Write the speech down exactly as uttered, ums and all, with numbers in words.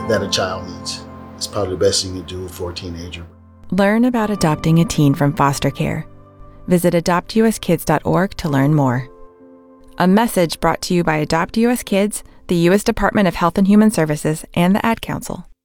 that a child needs. It's probably the best thing you do for a teenager. Learn about adopting a teen from foster care. Visit adopt u s kids dot org to learn more. A message brought to you by Adopt U S Kids, the U S Department of Health and Human Services, and the Ad Council.